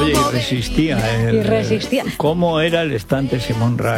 Oye, y resistía. Y resistía. ¿Cómo era el estante Simón Rack?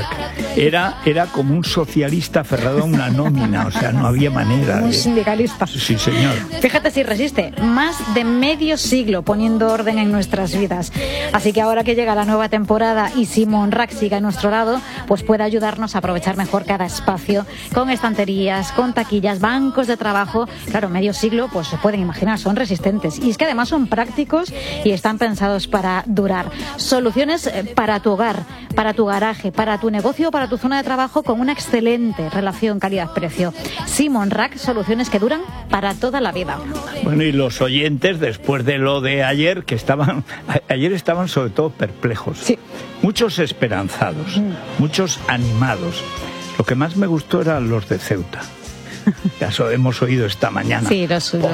Era como un socialista aferrado a una nómina, o sea, no había manera. Un sindicalista. Sí, señor. Fíjate si resiste. Más de medio siglo poniendo orden en nuestras vidas. Así que ahora que llega la nueva temporada y Simón Rack siga a nuestro lado, pues puede ayudarnos a aprovechar mejor cada espacio, con estanterías, con taquillas, bancos de trabajo. Claro, medio siglo, pues se pueden imaginar, son resistentes. Y es que además son prácticos y están pensados para durar. Soluciones para tu hogar, para tu garaje, para tu negocio, para tu zona de trabajo, con una excelente relación calidad-precio. Simón Rack, soluciones que duran para toda la vida. Bueno, y los oyentes, después de lo de ayer, ayer estaban sobre todo perplejos. Sí. Muchos esperanzados, muchos animados. Lo que más me gustó eran los de Ceuta. Ya eso hemos oído esta mañana. Sí,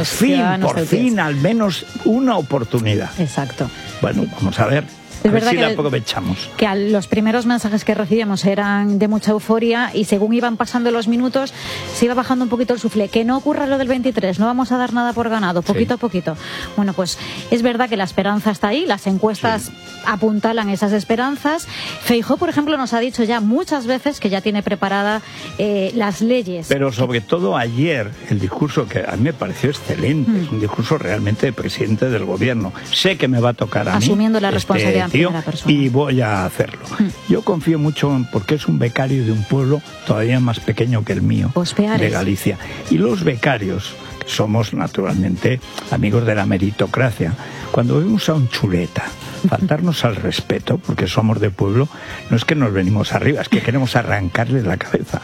por fin, al menos una oportunidad. Exacto. Bueno, vamos a ver. Es verdad si que la aprovechamos. Que los primeros mensajes que recibíamos eran de mucha euforia y según iban pasando los minutos se iba bajando un poquito el suflé. Que no ocurra lo del 23, no vamos a dar nada por ganado, poquito a poquito. Bueno, pues es verdad que la esperanza está ahí, las encuestas apuntalan esas esperanzas. Feijóo, por ejemplo, nos ha dicho ya muchas veces que ya tiene preparada las leyes. Pero sobre todo ayer, el discurso que a mí me pareció excelente, es un discurso realmente de presidente del gobierno. Sé que me va a tocar a mí. Asumiendo la responsabilidad. Y voy a hacerlo. Yo confío mucho porque es un becario de un pueblo todavía más pequeño que el mío, de Galicia. Y los becarios, que somos naturalmente amigos de la meritocracia, cuando vemos a un chuleta faltarnos al respeto, porque somos de pueblo, no es que nos venimos arriba, es que queremos arrancarle la cabeza.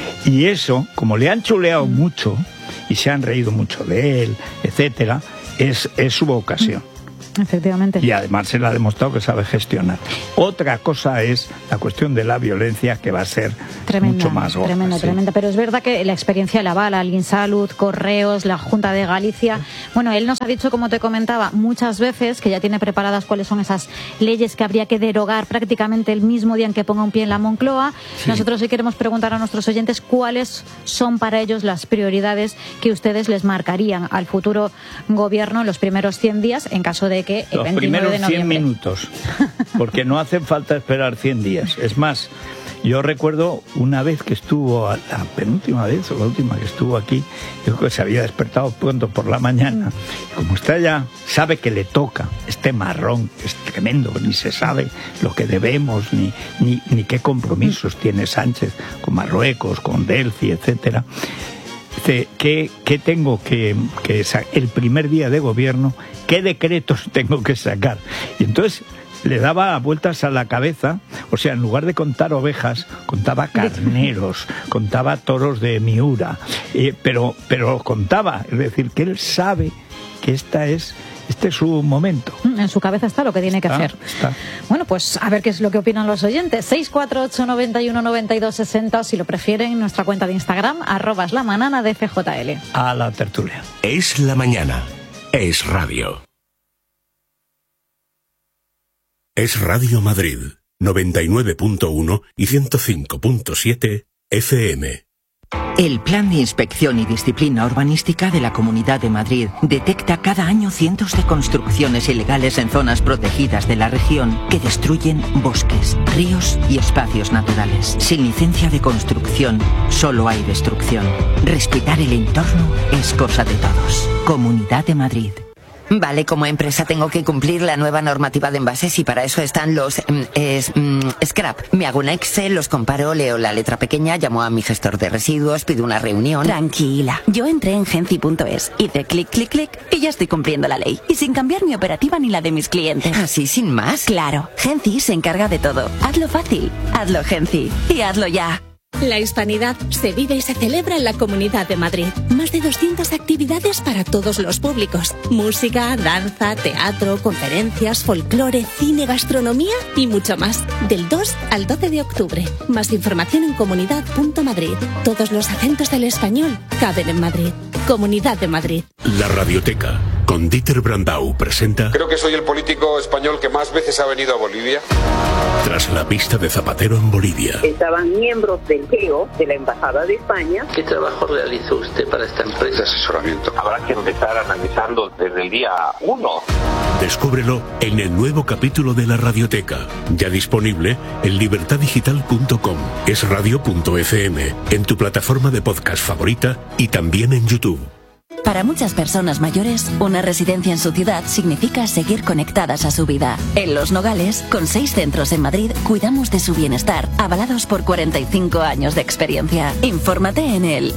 Y eso, como le han chuleado mucho y se han reído mucho de él, etcétera, es su vocación. Efectivamente. Y además se le ha demostrado que sabe gestionar. Otra cosa es la cuestión de la violencia, que va a ser mucho más gorda. Tremenda. Pero es verdad que la experiencia la avala, el Insalud, Correos, la Junta de Galicia. Bueno, él nos ha dicho, como te comentaba, muchas veces que ya tiene preparadas cuáles son esas leyes que habría que derogar prácticamente el mismo día en que ponga un pie en la Moncloa. Sí. Nosotros sí queremos preguntar a nuestros oyentes cuáles son para ellos las prioridades que ustedes les marcarían al futuro gobierno en los primeros 100 días, en caso de que el 29 de noviembre. Los primeros 100 minutos, porque no hace falta esperar 100 días. Es más, yo recuerdo una vez que estuvo, la penúltima vez o la última que estuvo aquí, yo creo que se había despertado pronto por la mañana, y como está ya, sabe que le toca este marrón, que es tremendo, ni se sabe lo que debemos, ni qué compromisos tiene Sánchez con Marruecos, con Delphi, etcétera. ¿Qué tengo que el primer día de gobierno, qué decretos tengo que sacar? Y entonces le daba vueltas a la cabeza, o sea, en lugar de contar ovejas, contaba carneros, contaba toros de Miura, pero contaba, es decir, que él sabe que este es su momento. En su cabeza está lo que tiene que hacer. Está. Bueno, pues a ver qué es lo que opinan los oyentes. 648 91 92 60, o si lo prefieren, en nuestra cuenta de Instagram, @lamanana de FJL. A la tertulia. Es la mañana. Es radio. Es Radio Madrid, 99.1 y 105.7 FM. El Plan de Inspección y Disciplina Urbanística de la Comunidad de Madrid detecta cada año cientos de construcciones ilegales en zonas protegidas de la región que destruyen bosques, ríos y espacios naturales. Sin licencia de construcción, solo hay destrucción. Respetar el entorno es cosa de todos. Comunidad de Madrid. Vale, como empresa tengo que cumplir la nueva normativa de envases y para eso están los scrap. Me hago un Excel, los comparo, leo la letra pequeña, llamo a mi gestor de residuos, pido una reunión. Tranquila, yo entré en Genci.es, hice clic, clic, clic y ya estoy cumpliendo la ley. Y sin cambiar mi operativa ni la de mis clientes. ¿Así sin más? Claro, Genci se encarga de todo. Hazlo fácil, hazlo Genci y hazlo ya. La hispanidad se vive y se celebra en la Comunidad de Madrid. Más de 200 actividades para todos los públicos. Música, danza, teatro, conferencias, folclore, cine, gastronomía y mucho más. Del 2 al 12 de octubre. Más información en comunidad.madrid. Todos los acentos del español caben en Madrid. Comunidad de Madrid. La Radioteca, con Dieter Brandau presenta... Creo que soy el político español que más veces ha venido a Bolivia. Tras la pista de Zapatero en Bolivia. Estaban miembros del GEO, de la Embajada de España. ¿Qué trabajo realizó usted para esta empresa? De asesoramiento. Habrá que empezar a analizarlo desde el día 1. Descúbrelo en el nuevo capítulo de La Radioteca, ya disponible en libertadigital.com, esradio.fm, en tu plataforma de podcast favorita y también en YouTube. Para muchas personas mayores, una residencia en su ciudad significa seguir conectadas a su vida. En Los Nogales, con 6 centros en Madrid, cuidamos de su bienestar, avalados por 45 años de experiencia. Infórmate en el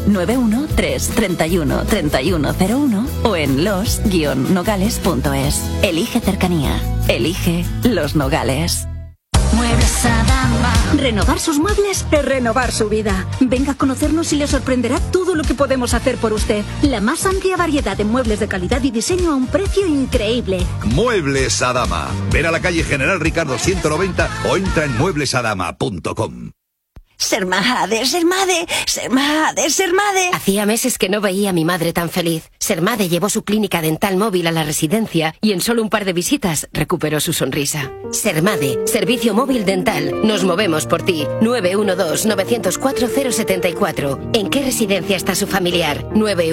913-31-3101 o en los-nogales.es. Elige cercanía. Elige Los Nogales. Muebles Adama. Renovar sus muebles es renovar su vida. Venga a conocernos y le sorprenderá todo lo que podemos hacer por usted. La más amplia variedad de muebles de calidad y diseño a un precio increíble. Muebles Adama. Ven a la calle General Ricardo 190 o entra en mueblesadama.com. Sermade, Sermade, Sermade, Sermade. Hacía meses que no veía a mi madre tan feliz. Sermade llevó su clínica dental móvil a la residencia y en solo un par de visitas recuperó su sonrisa. Sermade, servicio móvil dental. Nos movemos por ti. 912-904-074. ¿En qué residencia está su familiar?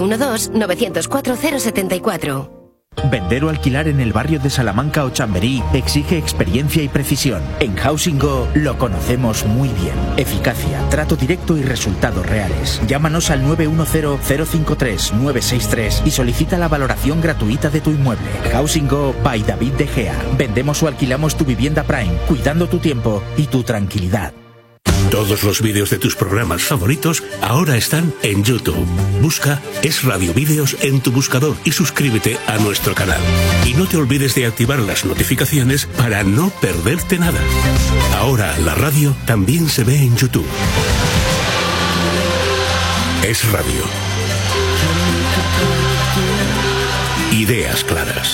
912-904-074. Vender o alquilar en el barrio de Salamanca o Chamberí exige experiencia y precisión. En Housing Go lo conocemos muy bien. Eficacia, trato directo y resultados reales. Llámanos al 910-053-963 y solicita la valoración gratuita de tu inmueble. Housing Go by David De Gea. Vendemos o alquilamos tu vivienda Prime, cuidando tu tiempo y tu tranquilidad. Todos los vídeos de tus programas favoritos ahora están en YouTube. Busca Es Radio Vídeos en tu buscador y suscríbete a nuestro canal. Y no te olvides de activar las notificaciones para no perderte nada. Ahora la radio también se ve en YouTube. Es Radio. Ideas claras.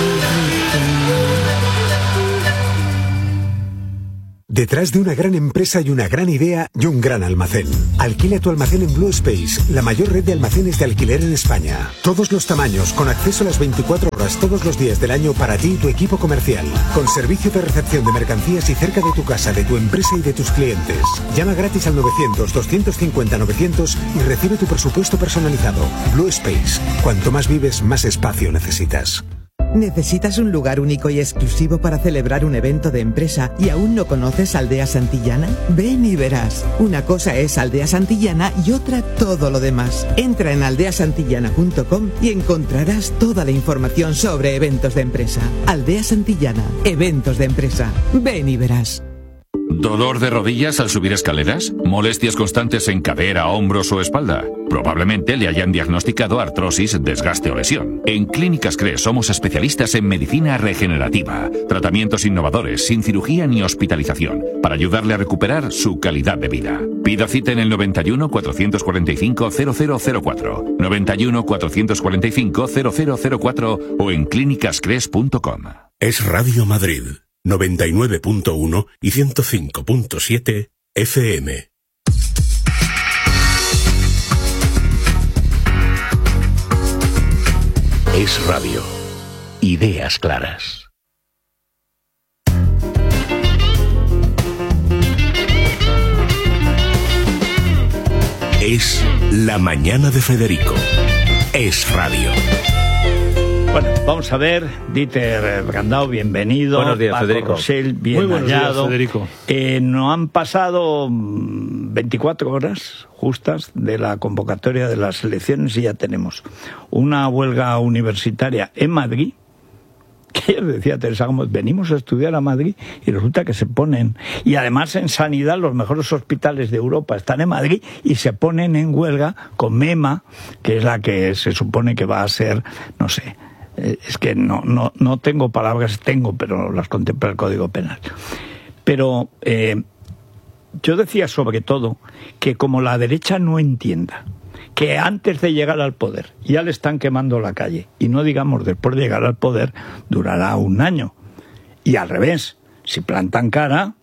Detrás de una gran empresa y una gran idea y un gran almacén. Alquila tu almacén en Blue Space, la mayor red de almacenes de alquiler en España. Todos los tamaños, con acceso a las 24 horas todos los días del año para ti y tu equipo comercial. Con servicio de recepción de mercancías y cerca de tu casa, de tu empresa y de tus clientes. Llama gratis al 900-250-900 y recibe tu presupuesto personalizado. Blue Space. Cuanto más vives, más espacio necesitas. ¿Necesitas un lugar único y exclusivo para celebrar un evento de empresa y aún no conoces Aldea Santillana? Ven y verás. Una cosa es Aldea Santillana y otra todo lo demás. Entra en aldeasantillana.com y encontrarás toda la información sobre eventos de empresa. Aldea Santillana, eventos de empresa. Ven y verás. ¿Dolor de rodillas al subir escaleras? ¿Molestias constantes en cadera, hombros o espalda? Probablemente le hayan diagnosticado artrosis, desgaste o lesión. En Clínicas CRES somos especialistas en medicina regenerativa, tratamientos innovadores, sin cirugía ni hospitalización, para ayudarle a recuperar su calidad de vida. Pida cita en el 91 445 0004, 91 445 0004 o en clínicascres.com. Es Radio Madrid. 99.1 y 105.7 FM. Es Radio. Ideas claras. Es la mañana de Federico. Es Radio. Bueno, vamos a ver, Dieter Brandau, bienvenido. Buenos días, Paco Federico. Rosell, bien Muy buenos hallado. días, Federico. Nos han pasado 24 horas justas de la convocatoria de las elecciones y ya tenemos una huelga universitaria en Madrid. Que ayer decía Teresa Gómez, venimos a estudiar a Madrid y resulta que se ponen, y además en sanidad los mejores hospitales de Europa están en Madrid y se ponen en huelga con MEMA, que es la que se supone que va a ser, no sé, es que no tengo palabras, pero las contempla el Código Penal. Pero yo decía sobre todo que como la derecha no entienda que antes de llegar al poder ya le están quemando la calle, y no digamos después de llegar al poder durará un año, y al revés, si plantan cara,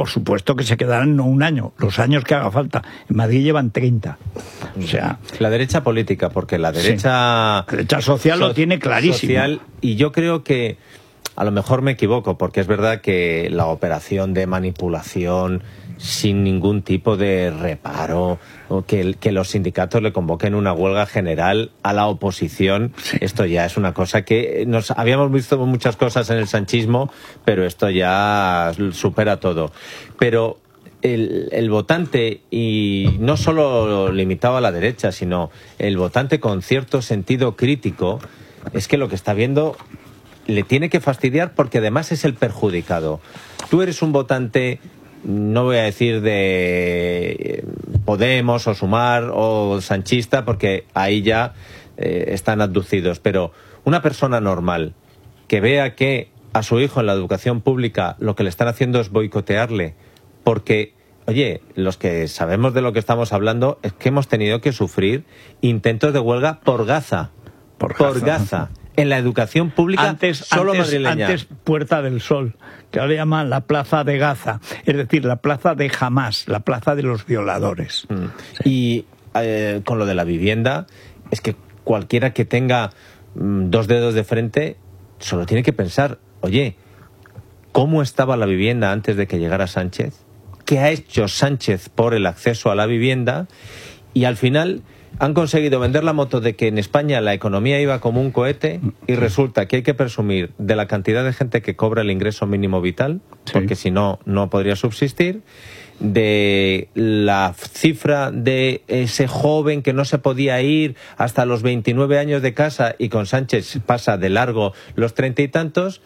por supuesto que se quedarán no un año, los años que haga falta. En Madrid llevan 30. O sea, la derecha política, porque la derecha, sí. La derecha social lo tiene clarísimo. Social, y yo creo que a lo mejor me equivoco, porque es verdad que la operación de manipulación sin ningún tipo de reparo, o que los sindicatos le convoquen una huelga general a la oposición, sí. Esto ya es una cosa que habíamos visto muchas cosas en el sanchismo, pero esto ya supera todo. Pero el votante, y no solo limitado a la derecha, sino el votante con cierto sentido crítico, es que lo que está viendo le tiene que fastidiar, porque además es el perjudicado. Tú eres un votante, no voy a decir de Podemos o Sumar o sanchista, porque ahí ya están abducidos, pero una persona normal que vea que a su hijo en la educación pública lo que le están haciendo es boicotearle, porque, oye, los que sabemos de lo que estamos hablando es que hemos tenido que sufrir intentos de huelga por Gaza. Por Gaza. En la educación pública antes madrileña. Antes Puerta del Sol, que ahora llaman la Plaza de Gaza, es decir, la Plaza de Hamás, la Plaza de los violadores. Y con lo de la vivienda, es que cualquiera que tenga 2 dedos de frente solo tiene que pensar, oye, ¿cómo estaba la vivienda antes de que llegara Sánchez? ¿Qué ha hecho Sánchez por el acceso a la vivienda? Y al final han conseguido vender la moto de que en España la economía iba como un cohete, y resulta que hay que presumir de la cantidad de gente que cobra el ingreso mínimo vital, porque si no, no podría subsistir, de la cifra de ese joven que no se podía ir hasta los 29 años de casa y con Sánchez pasa de largo los 30 y tantos.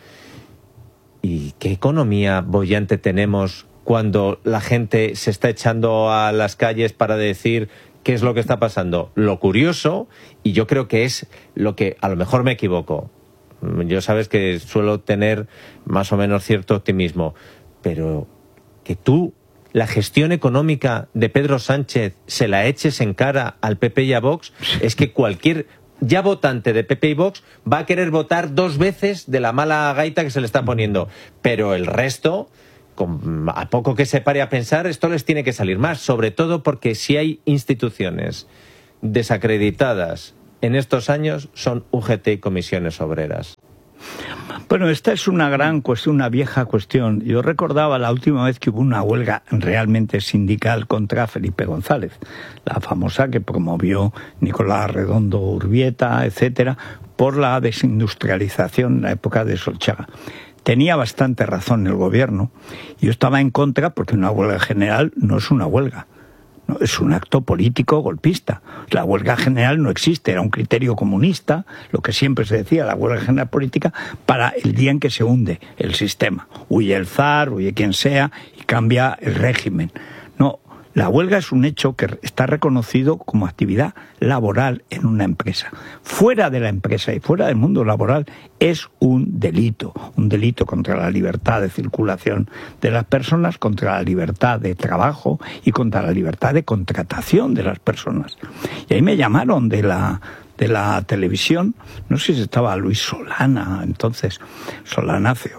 ¿Y qué economía boyante tenemos cuando la gente se está echando a las calles para decir qué es lo que está pasando? Lo curioso, y yo creo que es lo que, a lo mejor me equivoco, yo sabes que suelo tener más o menos cierto optimismo, pero que tú la gestión económica de Pedro Sánchez se la eches en cara al PP y a Vox, es que cualquier ya votante de PP y Vox va a querer votar 2 veces de la mala gaita que se le está poniendo, pero el resto, a poco que se pare a pensar, esto les tiene que salir más, sobre todo porque si hay instituciones desacreditadas en estos años son UGT y comisiones obreras. Bueno, esta es una gran cuestión, una vieja cuestión. Yo recordaba la última vez que hubo una huelga realmente sindical contra Felipe González, la famosa que promovió Nicolás Redondo Urbieta, etcétera, por la desindustrialización en la época de Solchaga. Tenía bastante razón el gobierno. Yo estaba en contra porque una huelga general no es una huelga. No, es un acto político golpista. La huelga general no existe, era un criterio comunista, lo que siempre se decía, la huelga general política, para el día en que se hunde el sistema. Huye el zar, huye quien sea, y cambia el régimen. No, la huelga es un hecho que está reconocido como actividad laboral en una empresa. Fuera de la empresa y fuera del mundo laboral es un delito contra la libertad de circulación de las personas, contra la libertad de trabajo y contra la libertad de contratación de las personas. Y ahí me llamaron de la televisión, no sé si estaba Luis Solana, entonces, Solanáceo.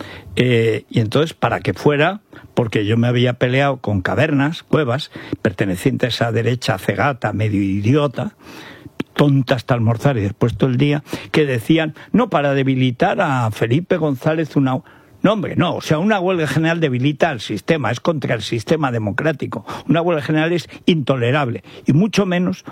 Y entonces, para que fuera, porque yo me había peleado con Cavernas, Cuevas, pertenecientes a derecha cegata, medio idiota, tonta hasta almorzar y después todo el día, que decían, no, para debilitar a Felipe González una... No, hombre, no, o sea, una huelga general debilita al sistema, es contra el sistema democrático. Una huelga general es intolerable, y mucho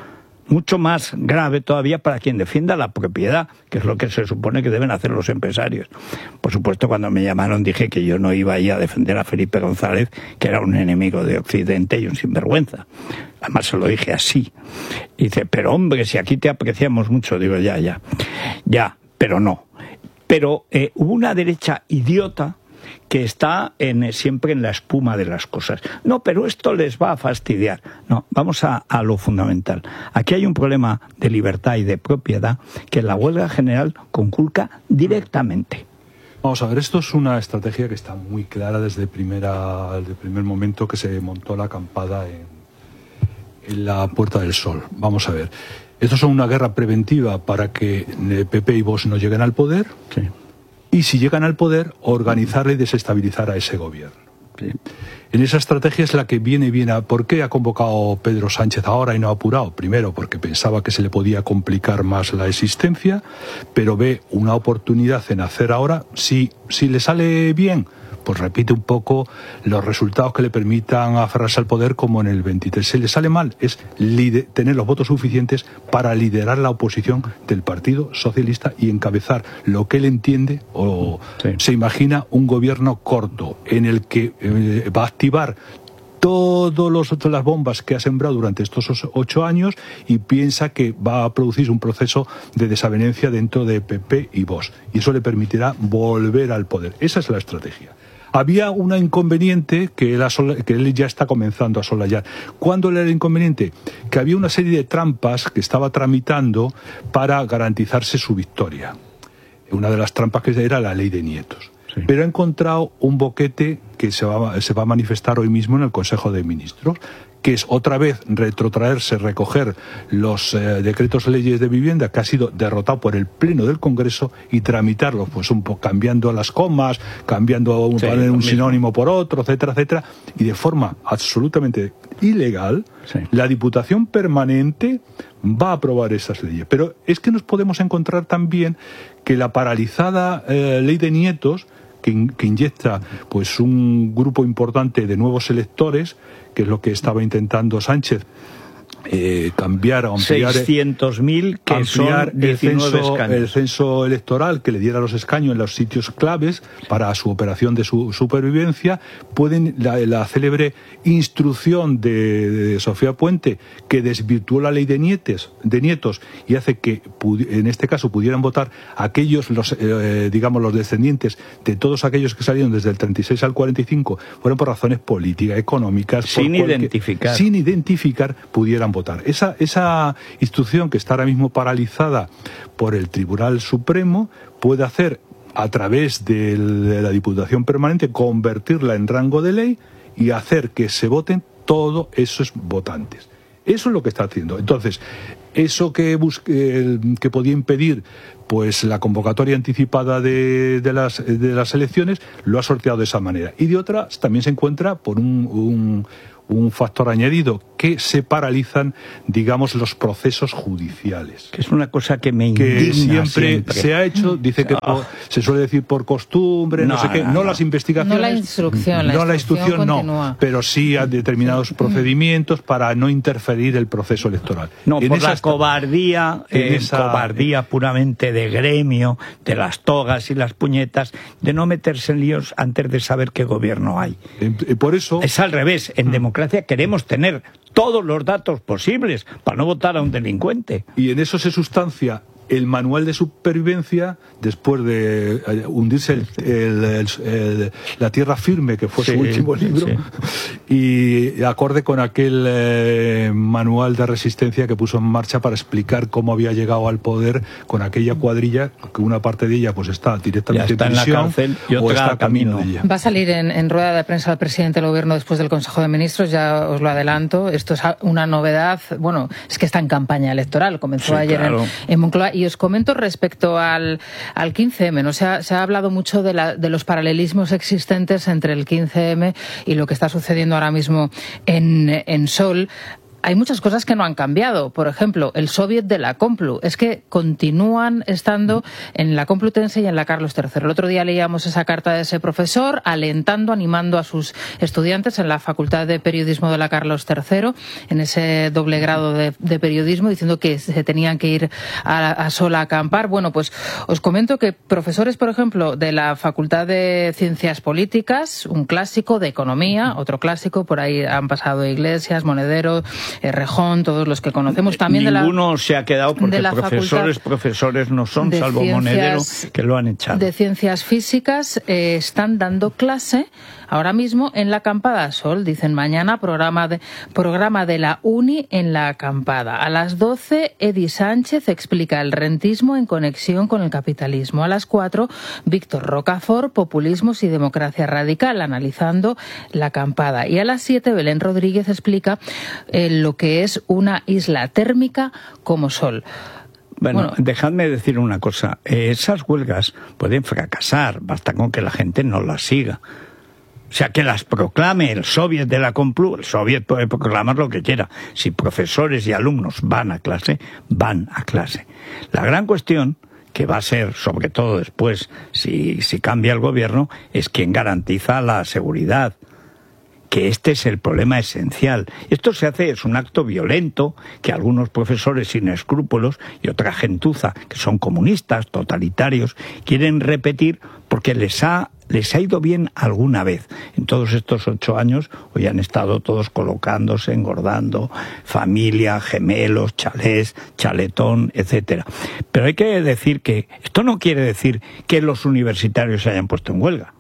más grave todavía para quien defienda la propiedad, que es lo que se supone que deben hacer los empresarios. Por supuesto, cuando me llamaron dije que yo no iba ahí a defender a Felipe González, que era un enemigo de Occidente y un sinvergüenza. Además se lo dije así. Y dice, pero hombre, si aquí te apreciamos mucho. Digo, ya, pero no. Pero hubo una derecha idiota que está siempre en la espuma de las cosas. No, pero esto les va a fastidiar. No, vamos a lo fundamental. Aquí hay un problema de libertad y de propiedad que la huelga general conculca directamente. Vamos a ver, esto es una estrategia que está muy clara desde el primer momento que se montó la acampada en la Puerta del Sol. Vamos a ver, esto es una guerra preventiva para que PP y Vox no lleguen al poder. Sí. Y si llegan al poder, organizar y desestabilizar a ese gobierno. ¿sí? En esa estrategia es la que viene bien a... ¿Por qué ha convocado Pedro Sánchez ahora y no ha apurado? Primero, porque pensaba que se le podía complicar más la existencia, pero ve una oportunidad en hacer ahora. Si le sale bien, pues repite un poco los resultados que le permitan aferrarse al poder como en el 23. Si le sale mal, es tener los votos suficientes para liderar la oposición del Partido Socialista y encabezar lo que él entiende o se imagina un gobierno corto en el que va a activar todas las bombas que ha sembrado durante estos 8 años y piensa que va a producir un proceso de desavenencia dentro de PP y Vox. Y eso le permitirá volver al poder. Esa es la estrategia. Había un inconveniente que él ya está comenzando a soslayar. ¿Cuándo era el inconveniente? Que había una serie de trampas que estaba tramitando para garantizarse su victoria. Una de las trampas que era la ley de nietos. Sí. Pero ha encontrado un boquete que se va a manifestar hoy mismo en el Consejo de Ministros, que es otra vez retrotraerse, recoger los decretos leyes de vivienda que ha sido derrotado por el Pleno del Congreso y tramitarlos, pues un poco cambiando las comas, cambiando un sinónimo por otro, etcétera, etcétera, y de forma absolutamente ilegal, la Diputación Permanente va a aprobar esas leyes. Pero es que nos podemos encontrar también que la paralizada ley de nietos, que inyecta pues un grupo importante de nuevos electores, que es lo que estaba intentando Sánchez, cambiar o ampliar 600.000 que son 19 escaños. El censo electoral que le diera los escaños en los sitios claves para su operación de su supervivencia. La célebre instrucción de Sofía Puente, que desvirtuó la ley de nietos y hace que en este caso pudieran votar aquellos, los descendientes de todos aquellos que salieron desde el 36 al 45, fueron por razones políticas, económicas, sin identificar, pudieran votar. Esa instrucción, que está ahora mismo paralizada por el Tribunal Supremo, puede hacer, a través de la Diputación Permanente, convertirla en rango de ley y hacer que se voten todos esos votantes. Eso es lo que está haciendo. Entonces, eso que podía impedir pues la convocatoria anticipada de las elecciones, lo ha sorteado de esa manera. Y de otra, también se encuentra por un factor añadido, que se paralizan, digamos, los procesos judiciales. Que es una cosa que me indigna siempre. Se ha hecho, dice que se suele decir por costumbre, no sé qué, no las investigaciones. No la instrucción, la instrucción no, pero sí a determinados procedimientos para no interferir el proceso electoral. No, por la cobardía, cobardía puramente de gremio, de las togas y las puñetas, de no meterse en líos antes de saber qué gobierno hay. Por eso es al revés. En democracia queremos tener todos los datos posibles para no votar a un delincuente. Y en eso se sustancia el manual de supervivencia después de hundirse la tierra firme, que fue su último libro, y acorde con aquel manual de resistencia que puso en marcha para explicar cómo había llegado al poder con aquella cuadrilla, que una parte de ella pues está directamente en la cárcel y otra está camino de ella. Va a salir en rueda de prensa el presidente del gobierno después del Consejo de Ministros, ya os lo adelanto. Esto es una novedad, bueno, es que está en campaña electoral, comenzó ayer en Moncloa. Y os comento respecto al 15M, ¿no? Se ha hablado mucho de los paralelismos existentes entre el 15M y lo que está sucediendo ahora mismo en Sol. Hay muchas cosas que no han cambiado. Por ejemplo, el Soviet de la Complu. Es que continúan estando en la Complutense y en la Carlos III. El otro día leíamos esa carta de ese profesor alentando, animando a sus estudiantes en la Facultad de Periodismo de la Carlos III, en ese doble grado de periodismo, diciendo que se tenían que ir a Sol a acampar. Bueno, pues os comento que profesores, por ejemplo, de la Facultad de Ciencias Políticas, un clásico, de Economía, otro clásico, por ahí han pasado Iglesias, Monedero, Rejón, todos los que conocemos también. Ninguno se ha quedado porque profesores no son, salvo Monedero, que lo han echado. De Ciencias Físicas están dando clase ahora mismo en la acampada Sol. Dicen mañana programa de la Uni en la acampada. A las 12, Edi Sánchez explica el rentismo en conexión con el capitalismo. A las 4, Víctor Rocafort, populismos y democracia radical, analizando la acampada. Y a las 7, Belén Rodríguez explica lo que es una isla térmica como Sol. Bueno, dejadme decir una cosa. Esas huelgas pueden fracasar, basta con que la gente no las siga. O sea, que las proclame el Soviet de la Complu. El Soviet puede proclamar lo que quiera. Si profesores y alumnos van a clase, van a clase. La gran cuestión, que va a ser, sobre todo después, si cambia el gobierno, es quién garantiza la seguridad. Que este es el problema esencial. Esto se hace, es un acto violento que algunos profesores sin escrúpulos y otra gentuza, que son comunistas, totalitarios, quieren repetir porque les ha ido bien alguna vez. En todos estos 8 años, hoy han estado todos colocándose, engordando, familia, gemelos, chalés, chaletón, etcétera. Pero hay que decir que esto no quiere decir que los universitarios se hayan puesto en huelga.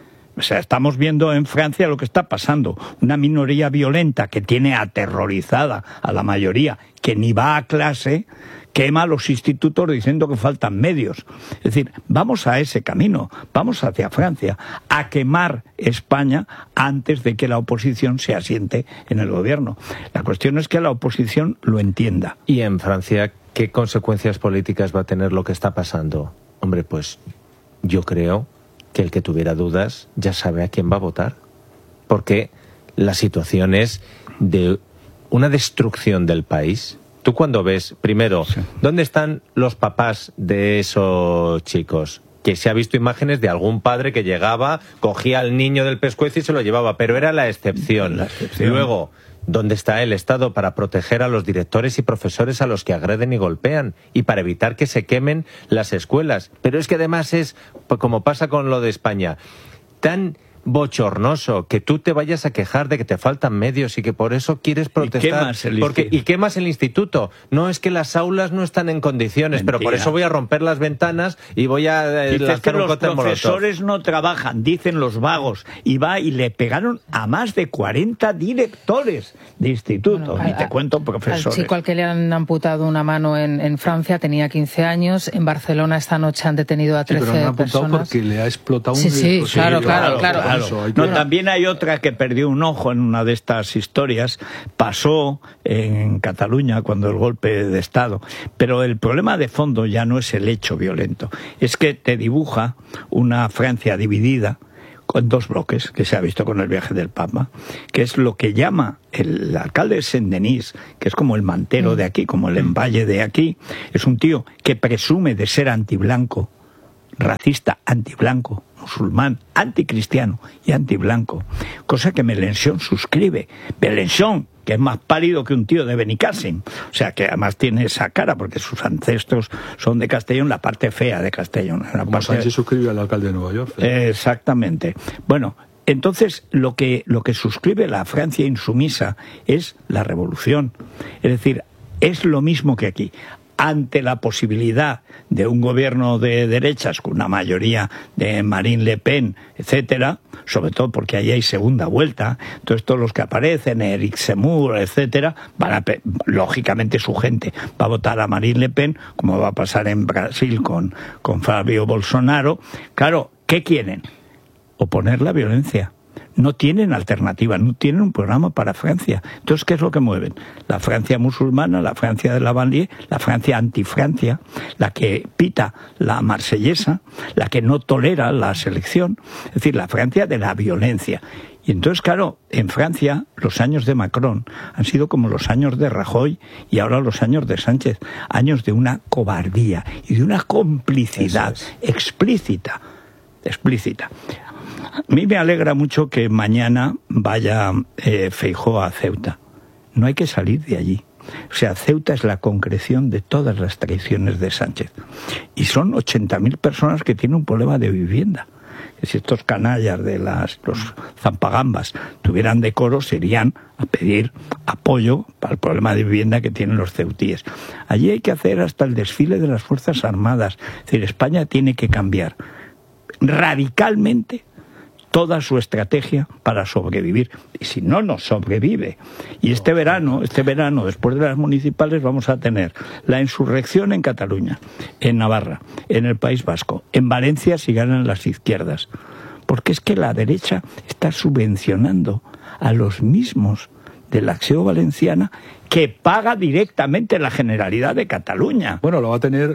O sea, estamos viendo en Francia lo que está pasando. Una minoría violenta que tiene aterrorizada a la mayoría, que ni va a clase, quema los institutos diciendo que faltan medios. Es decir, vamos a ese camino, vamos hacia Francia, a quemar España antes de que la oposición se asiente en el gobierno. La cuestión es que la oposición lo entienda. ¿Y en Francia qué consecuencias políticas va a tener lo que está pasando? Hombre, pues yo creo que el que tuviera dudas ya sabe a quién va a votar, porque la situación es de una destrucción del país. Tú cuando ves, primero, ¿dónde están los papás de esos chicos? Que se ha visto imágenes de algún padre que llegaba, cogía al niño del pescuezo y se lo llevaba, pero era la excepción. Luego, ¿dónde está el Estado para proteger a los directores y profesores a los que agreden y golpean y para evitar que se quemen las escuelas? Pero es que además es, como pasa con lo de España, tan bochornoso que tú te vayas a quejar de que te faltan medios y que por eso quieres protestar. ¿Y quemas el instituto? No, es que las aulas no están en condiciones. Mentira. Pero por eso voy a romper las ventanas y voy a lanzar un cóctel molotov. Los profesores no trabajan, dicen los vagos. Y le pegaron a más de 40 directores de instituto. Bueno, y te cuento profesores. Al chico al que le han amputado una mano en Francia tenía 15 años. En Barcelona esta noche han detenido a 13 personas. Pero han amputado porque le ha explotado Sí, claro. No, también hay otra que perdió un ojo en una de estas historias. Pasó en Cataluña cuando el golpe de Estado. Pero el problema de fondo ya no es el hecho violento. Es que te dibuja una Francia dividida con 2 bloques, que se ha visto con el viaje del Papa, que es lo que llama el alcalde de Saint-Denis, que es como el mantero de aquí, como el emballe de aquí. Es un tío que presume de ser antiblanco, racista, antiblanco, musulmán, anticristiano y antiblanco, cosa que Mélenchon suscribe. Mélenchon, que es más pálido que un tío de Benicàssim, o sea, que además tiene esa cara, porque sus ancestros son de Castellón, la parte fea de Castellón. Como Sánchez suscribe al alcalde de Nueva York. Exactamente. Bueno, entonces lo que suscribe la Francia insumisa es la revolución. Es decir, es lo mismo que aquí. Ante la posibilidad de un gobierno de derechas con una mayoría de Marine Le Pen, etcétera, sobre todo porque ahí hay segunda vuelta, entonces todos los que aparecen, Eric Zemmour, etcétera, lógicamente su gente va a votar a Marine Le Pen, como va a pasar en Brasil con Fabio Bolsonaro. Claro, ¿qué quieren? Oponer la violencia. No tienen alternativa, no tienen un programa para Francia. Entonces, ¿qué es lo que mueven? La Francia musulmana, la Francia de la banlieue, la Francia antifrancia, la que pita la marsellesa, la que no tolera la selección, es decir, la Francia de la violencia. Y entonces, claro, en Francia los años de Macron han sido como los años de Rajoy y ahora los años de Sánchez, años de una cobardía y de una complicidad explícita. A mí me alegra mucho que mañana vaya Feijóo a Ceuta. No hay que salir de allí. O sea, Ceuta es la concreción de todas las traiciones de Sánchez. Y son 80.000 personas que tienen un problema de vivienda. Si estos canallas de los zampagambas tuvieran decoro, se irían a pedir apoyo para el problema de vivienda que tienen los ceutíes. Allí hay que hacer hasta el desfile de las Fuerzas Armadas. Es decir, España tiene que cambiar radicalmente toda su estrategia para sobrevivir. Y si no, no sobrevive. Y este verano, después de las municipales, vamos a tener la insurrección en Cataluña, en Navarra, en el País Vasco, en Valencia si ganan las izquierdas. Porque es que la derecha está subvencionando a los mismos de la Acción Valenciana que paga directamente la Generalidad de Cataluña. Bueno, lo va a tener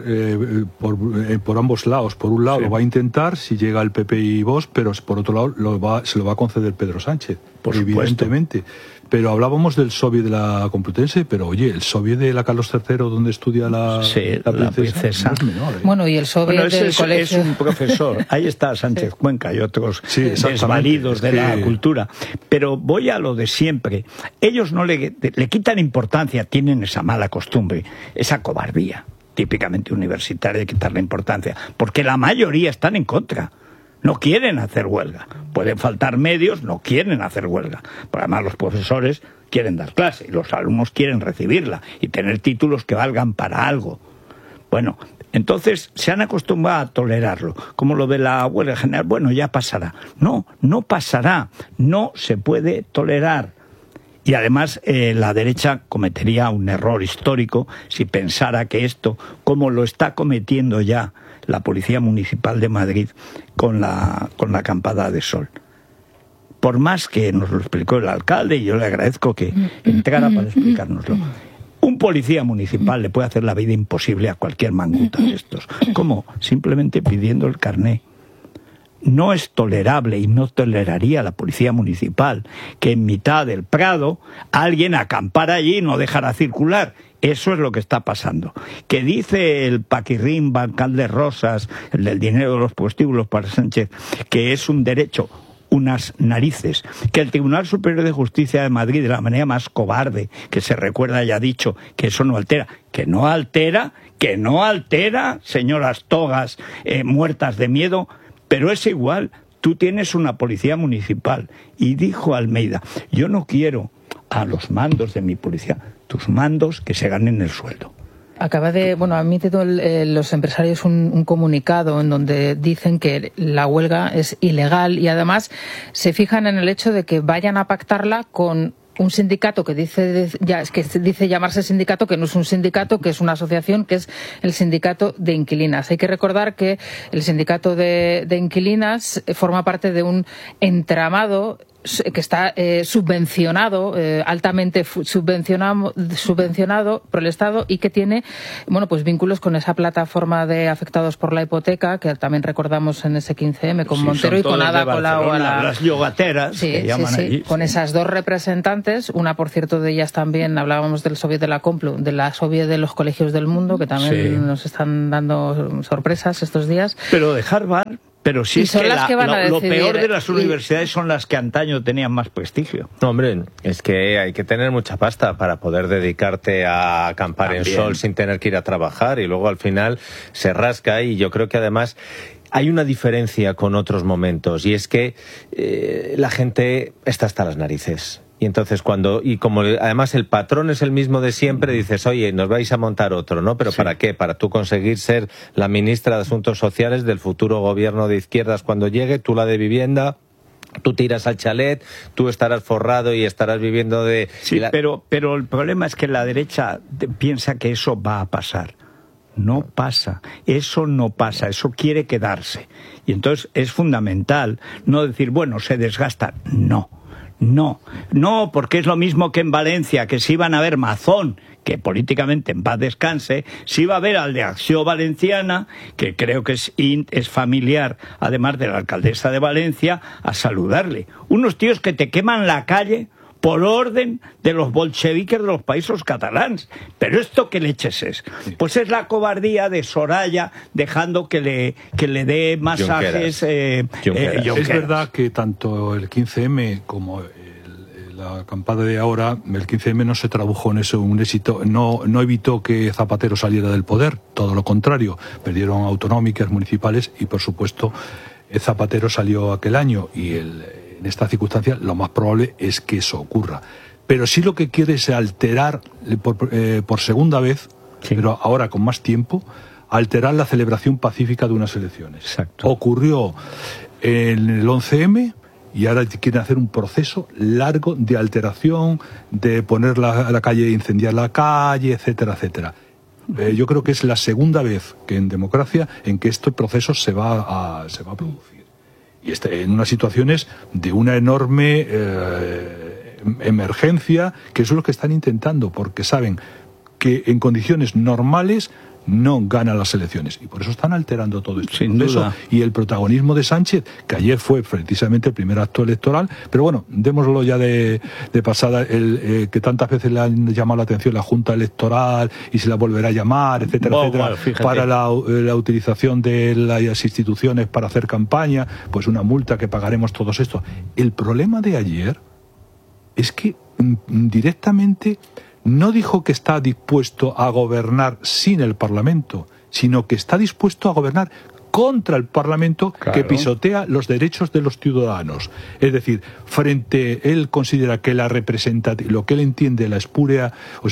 por ambos lados. Por un lado lo va a intentar si llega el PP y Vox, pero por otro lado se lo va a conceder Pedro Sánchez, evidentemente. Pero hablábamos del Soviet de la Complutense, pero oye, el Soviet de la Carlos III, donde estudia la princesa. No es menor, ¿eh? Bueno, y el Soviet del colegio. Es un profesor. Ahí está Sánchez Cuenca y otros desvalidos de la cultura. Pero voy a lo de siempre. Ellos no le quitan importancia, tienen esa mala costumbre, esa cobardía típicamente universitaria de quitarle importancia, porque la mayoría están en contra. No quieren hacer huelga. Pueden faltar medios, no quieren hacer huelga. Pero además los profesores quieren dar clase y los alumnos quieren recibirla y tener títulos que valgan para algo. Bueno, entonces se han acostumbrado a tolerarlo. Como lo de la huelga general, bueno, ya pasará. No, no pasará. No se puede tolerar. Y además la derecha cometería un error histórico si pensara que esto, como lo está cometiendo ya la Policía Municipal de Madrid con la acampada de sol. Por más que nos lo explicó el alcalde, y yo le agradezco que entrara para explicárnoslo. Un policía municipal le puede hacer la vida imposible a cualquier manguta de estos. ¿Cómo? Simplemente pidiendo el carné. No es tolerable y no toleraría la policía municipal que en mitad del Prado alguien acampara allí y no dejara circular. Eso es lo que está pasando. Que dice el paquirrín bancal de Rosas, el del dinero de los prostíbulos para Sánchez, que es un derecho, unas narices, que el Tribunal Superior de Justicia de Madrid, de la manera más cobarde que se recuerda, haya dicho que eso no altera. Que no altera, señoras togas muertas de miedo, pero es igual. Tú tienes una policía municipal. Y dijo Almeida, yo no quiero a los mandos de mi policía, tus mandos que se ganen el sueldo. Acaba de, ha emitido los empresarios un comunicado en donde dicen que la huelga es ilegal y además se fijan en el hecho de que vayan a pactarla con un sindicato que dice llamarse sindicato, que no es un sindicato, que es una asociación, que es el sindicato de inquilinas. Hay que recordar que el sindicato de inquilinas forma parte de un entramado que está subvencionado, altamente subvencionado por el Estado y que tiene, vínculos con esa plataforma de afectados por la hipoteca, que también recordamos en ese 15M, con Montero y con Ada Colau. Las yogateras, que llaman allí. Con esas dos representantes, una, por cierto, de ellas también, hablábamos del Soviet de la Complu, de la Soviet de los colegios del mundo, que también nos están dando sorpresas estos días. Pero de Harvard... Pero si es que lo peor de las universidades son las que antaño tenían más prestigio. No, hombre, es que hay que tener mucha pasta para poder dedicarte a acampar en sol sin tener que ir a trabajar y luego al final se rasca y yo creo que además hay una diferencia con otros momentos y es que la gente está hasta las narices. Y entonces como además el patrón es el mismo de siempre, dices, oye, nos vais a montar otro, ¿no? ¿Pero para qué? Para tú conseguir ser la ministra de Asuntos Sociales del futuro gobierno de izquierdas cuando llegue, tú la de vivienda, tú te irás al chalet, tú estarás forrado y estarás viviendo de... Sí, pero el problema es que la derecha piensa que eso va a pasar. No pasa, eso no pasa, eso quiere quedarse. Y entonces es fundamental no decir, se desgasta, No, porque es lo mismo que en Valencia, que si iban a ver Mazón, que políticamente en paz descanse, si iba a ver al de Acción Valenciana, que creo que es familiar, además de la alcaldesa de Valencia, a saludarle. Unos tíos que te queman la calle por orden de los bolcheviques de los países catalans. ¿Pero esto qué leches es? Pues es la cobardía de Soraya dejando que le dé masajes Junqueras. Es verdad que tanto el 15M como la acampada de ahora, el 15M no se tradujo en eso un éxito, no evitó que Zapatero saliera del poder, todo lo contrario, perdieron autonómicas, municipales y por supuesto Zapatero salió aquel año y en esta circunstancia lo más probable es que eso ocurra. Pero sí lo que quiere es alterar por segunda vez, pero ahora con más tiempo, alterar la celebración pacífica de unas elecciones. Exacto. Ocurrió en el 11M y ahora quieren hacer un proceso largo de alteración, de poner la calle, incendiar la calle, etcétera, etcétera. Yo creo que es la segunda vez que en democracia en que este proceso se va a producir. Y en unas situaciones de una enorme emergencia, que eso es lo que están intentando, porque saben que en condiciones normales no ganan las elecciones, y por eso están alterando todo esto. Sin duda. Y el protagonismo de Sánchez, que ayer fue precisamente el primer acto electoral, pero bueno, démoslo ya de pasada, que tantas veces le han llamado la atención la Junta Electoral y se la volverá a llamar, etcétera, etcétera, para la utilización de las instituciones para hacer campaña, pues una multa que pagaremos todos esto. El problema de ayer es que directamente no dijo que está dispuesto a gobernar sin el Parlamento, sino que está dispuesto a gobernar contra el Parlamento, claro, que pisotea los derechos de los ciudadanos. Es decir, él considera que lo que él entiende la espuria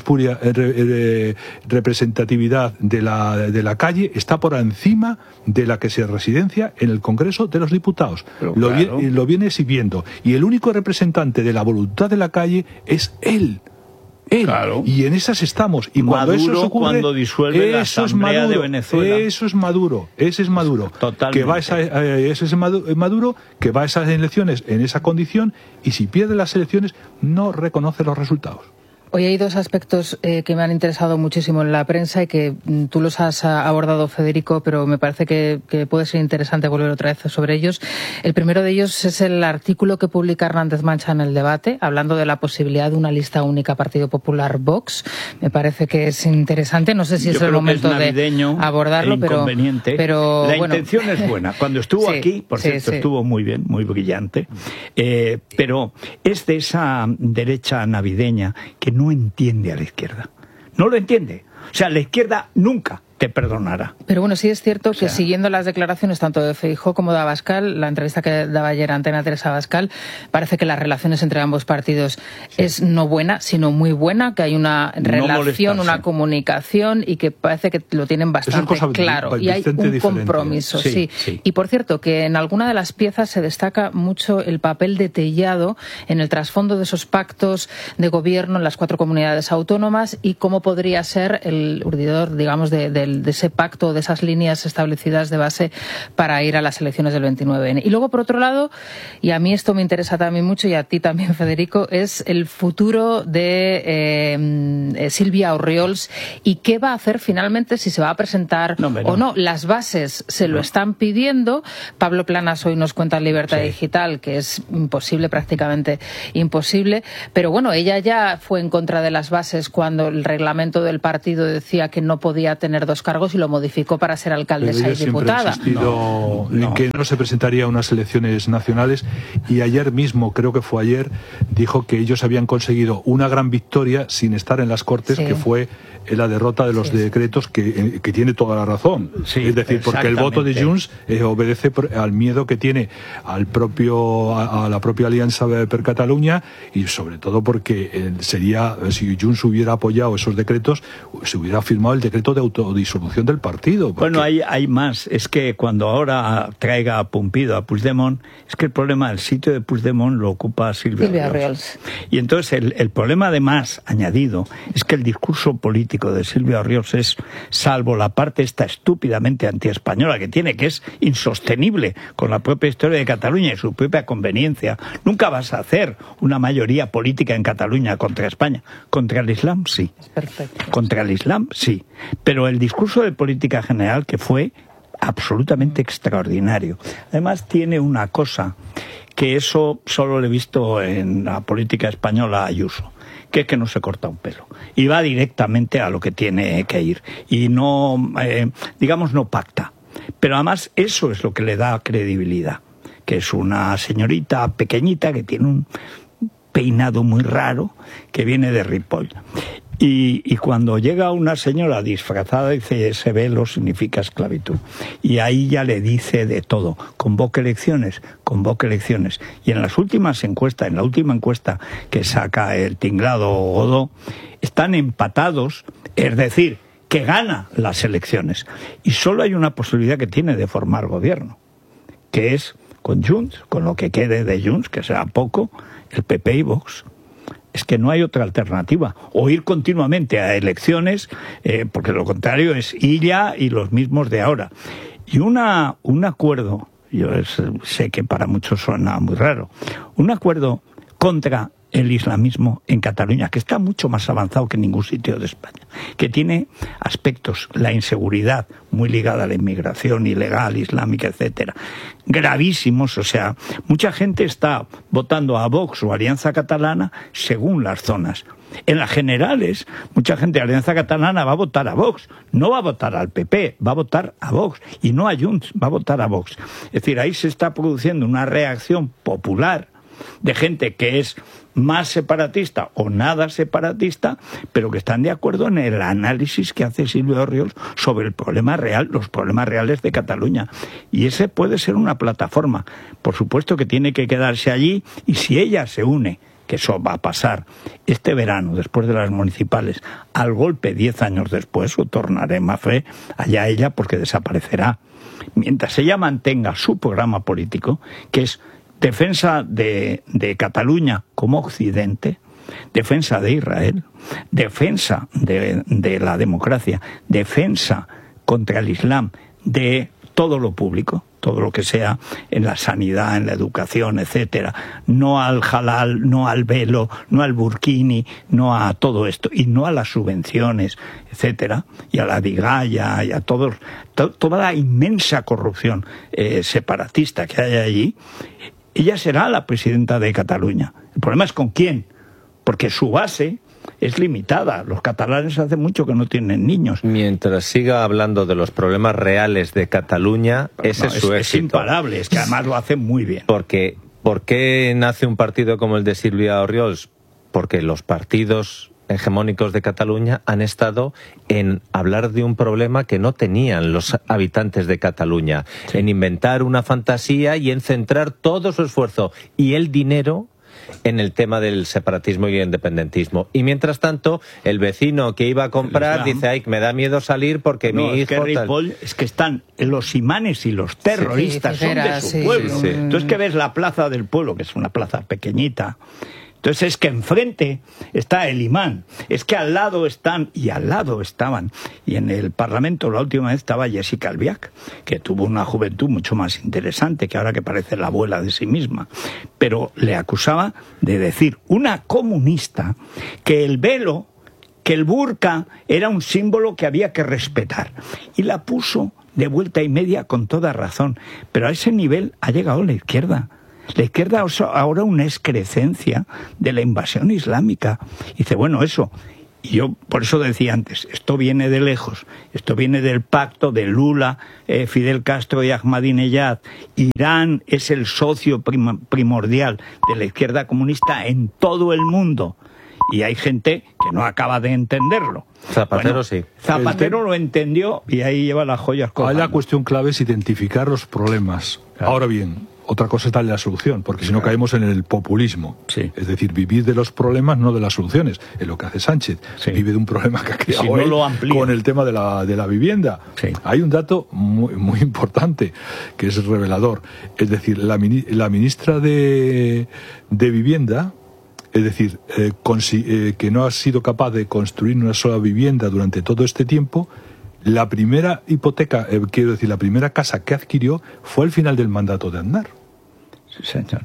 representatividad de la calle está por encima de la que se residencia en el Congreso de los Diputados. Lo viene exhibiendo. Y el único representante de la voluntad de la calle es él. Claro. Y en esas estamos. Y cuando Maduro, eso ocurre, cuando disuelve la Asamblea de Venezuela. Ese es Maduro. Totalmente. Ese es Maduro, que va a esas elecciones en esa condición, y si pierde las elecciones no reconoce los resultados. Hoy hay dos aspectos que me han interesado muchísimo en la prensa y que tú los has abordado, Federico, pero me parece que puede ser interesante volver otra vez sobre ellos. El primero de ellos es el artículo que publica Hernández Mancha en El Debate, hablando de la posibilidad de una lista única Partido Popular-Vox. Me parece que es interesante. No sé si es el momento de abordarlo, pero la intención es buena. Cuando estuvo aquí, por cierto, estuvo muy bien, muy brillante, pero es de esa derecha navideña que no entiende a la izquierda. No lo entiende. O sea, la izquierda nunca te perdonará. Pero bueno, sí es cierto que siguiendo las declaraciones tanto de Feijóo como de Abascal, la entrevista que daba ayer Antena 3 a Abascal, parece que las relaciones entre ambos partidos es no buena, sino muy buena, que hay una relación, una comunicación, y que parece que lo tienen bastante claro. Y hay un compromiso, sí. Y por cierto, que en alguna de las piezas se destaca mucho el papel de Tellado en el trasfondo de esos pactos de gobierno en las 4 comunidades autónomas, y cómo podría ser el urdidor, digamos, de ese pacto, de esas líneas establecidas de base para ir a las elecciones del 29N. Y luego, por otro lado, y a mí esto me interesa también mucho, y a ti también, Federico, es el futuro de Sílvia Orriols, y qué va a hacer finalmente, si se va a presentar o no. Las bases se lo están pidiendo. Pablo Planas hoy nos cuenta en Libertad Digital que es imposible, prácticamente imposible, pero bueno, ella ya fue en contra de las bases cuando el reglamento del partido decía que no podía tener 2 cargos, y lo modificó para ser alcaldesa y diputada. Siempre ha insistido en que no se presentaría a unas elecciones nacionales, y ayer mismo, creo que fue ayer, dijo que ellos habían conseguido una gran victoria sin estar en las Cortes, que fue la derrota de los decretos, que tiene toda la razón. Es decir, porque el voto de Junts obedece al miedo que tiene a la propia Alianza per Catalunya, y sobre todo porque si Junts hubiera apoyado esos decretos, se hubiera firmado el decreto de autodisolución del partido. Bueno, hay más. Es que cuando ahora traiga a Pumpido a Puigdemont, es que el problema del sitio de Puigdemont lo ocupa Sílvia Orriols. Y entonces el problema, además, añadido, es que el discurso político de Sílvia Orriols es, salvo la parte esta estúpidamente antiespañola que tiene, que es insostenible con la propia historia de Cataluña y su propia conveniencia, nunca vas a hacer una mayoría política en Cataluña contra España. Contra el Islam, sí. Contra el Islam, sí. Pero el discurso de política general, que fue absolutamente extraordinario. Además tiene una cosa, que eso solo lo he visto en la política española a Ayuso, que es que no se corta un pelo y va directamente a lo que tiene que ir, y no, no pacta. Pero además eso es lo que le da credibilidad, que es una señorita pequeñita que tiene un peinado muy raro, que viene de Ripoll. Y cuando llega una señora disfrazada, dice, ese velo significa esclavitud. Y ahí ya le dice de todo. Convoque elecciones. Y en las últimas encuestas, en la última encuesta que saca el tinglado Godó, están empatados, es decir, que gana las elecciones. Y solo hay una posibilidad que tiene de formar gobierno, que es con Junts, con lo que quede de Junts, que será poco, el PP y Vox. Es que no hay otra alternativa. O ir continuamente a elecciones, porque lo contrario es ella y los mismos de ahora. Y un acuerdo, yo sé que para muchos suena muy raro, un acuerdo contra el islamismo en Cataluña, que está mucho más avanzado que en ningún sitio de España, que tiene aspectos, la inseguridad muy ligada a la inmigración ilegal, islámica, etcétera, gravísimos. O sea, mucha gente está votando a Vox o Alianza Catalana según las zonas. En las generales, mucha gente de Alianza Catalana va a votar a Vox, no va a votar al PP, va a votar a Vox, y no a Junts, va a votar a Vox. Es decir, ahí se está produciendo una reacción popular de gente que es más separatista o nada separatista, pero que están de acuerdo en el análisis que hace Silvia Orriols sobre el problema real, los problemas reales de Cataluña. Y ese puede ser una plataforma. Por supuesto que tiene que quedarse allí, y si ella se une, que eso va a pasar este verano, después de las municipales, al golpe 10 años después, o tornaré más fe, allá ella, porque desaparecerá. Mientras ella mantenga su programa político, que es defensa de Cataluña como Occidente, defensa de Israel, defensa de la democracia, defensa contra el Islam, de todo lo público, todo lo que sea en la sanidad, en la educación, etcétera, no al halal, no al velo, no al burkini, no a todo esto, y no a las subvenciones, etcétera, y a la digalla, y a toda la inmensa corrupción separatista que hay allí. Ella será la presidenta de Cataluña. El problema es con quién, porque su base es limitada. Los catalanes hace mucho que no tienen niños. Mientras siga hablando de los problemas reales de Cataluña, ese es su éxito. Es imparable, es que además lo hace muy bien. Porque, ¿por qué nace un partido como el de Silvia Orriols? Porque los partidos hegemónicos de Cataluña han estado en hablar de un problema que no tenían los habitantes de Cataluña, sí, en inventar una fantasía y en centrar todo su esfuerzo y el dinero en el tema del separatismo y el independentismo. Y mientras tanto, el vecino que iba a comprar dice, ay, me da miedo salir porque mi hijo... Es que están los imanes y los terroristas, son de su pueblo. Sí. Entonces que ves la plaza del pueblo, que es una plaza pequeñita. Entonces es que enfrente está el imán, es que al lado están, y al lado estaban, y en el Parlamento la última vez estaba Jessica Albiach, que tuvo una juventud mucho más interesante, que ahora que parece la abuela de sí misma, pero le acusaba de decir, una comunista, que el velo, que el burka era un símbolo que había que respetar, y la puso de vuelta y media con toda razón, pero a ese nivel ha llegado la izquierda. La izquierda ahora una excrecencia de la invasión islámica. Y dice, bueno, eso. Y yo por eso decía antes, esto viene de lejos. Esto viene del pacto de Lula, Fidel Castro y Ahmadinejad. Irán es el socio primordial de la izquierda comunista en todo el mundo. Y hay gente que no acaba de entenderlo. Zapatero bueno, sí. Zapatero lo entendió y ahí lleva las joyas colgando. La cuestión clave es identificar los problemas. Claro. Ahora bien, otra cosa es darle la solución, porque si no caemos en el populismo. Sí. Es decir, vivir de los problemas, no de las soluciones. Es lo que hace Sánchez. Sí. Vive de un problema que ha creado si no él con el tema de la vivienda. Sí. Hay un dato muy importante que es revelador. Es decir, la ministra de Vivienda, es decir, que no ha sido capaz de construir una sola vivienda durante todo este tiempo. La primera hipoteca, quiero decir, la primera casa que adquirió fue al final del mandato de Aznar. Sí, señor.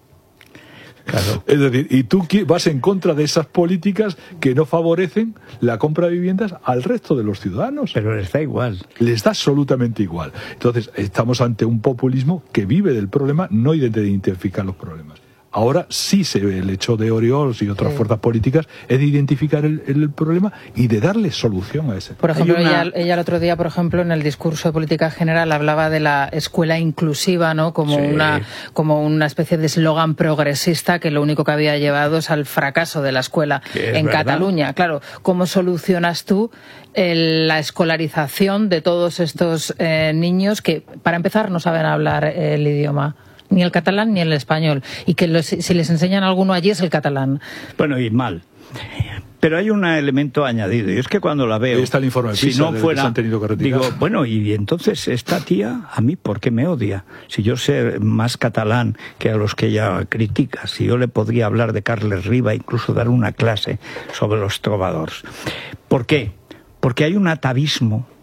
Claro. Es decir, y tú vas en contra de esas políticas que no favorecen la compra de viviendas al resto de los ciudadanos. Pero les da igual. Les da absolutamente igual. Entonces, estamos ante un populismo que vive del problema, no de identificar los problemas. Ahora sí se ve el hecho de Orriols y otras fuerzas políticas es de identificar el problema y de darle solución a ese problema. Por ejemplo, ella el otro día, por ejemplo, en el discurso de política general hablaba de la escuela inclusiva, ¿no? Como una especie de eslogan progresista que lo único que había llevado es al fracaso de la escuela en Cataluña. Claro, ¿cómo solucionas tú la escolarización de todos estos niños que, para empezar, no saben hablar el idioma? Ni el catalán ni el español. Y que si les enseñan alguno allí es el catalán. Bueno, y mal. Pero hay un elemento añadido, y es que cuando la veo... Ahí está el informe de PISA, si no fuera, que se han tenido que retirar. Digo, bueno, y entonces esta tía, ¿a mí por qué me odia? Si yo sé más catalán que a los que ella critica, si yo le podría hablar de Carles Riba, incluso dar una clase sobre los trobadors. ¿Por qué? Porque hay un atavismo